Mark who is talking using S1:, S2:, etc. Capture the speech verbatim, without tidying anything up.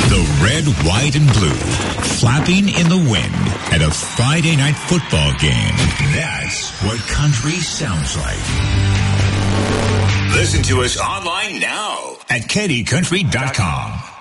S1: The red, white, and blue, flapping in the wind at a Friday night football game. That's what country sounds like. Listen to us online now at K D country dot com.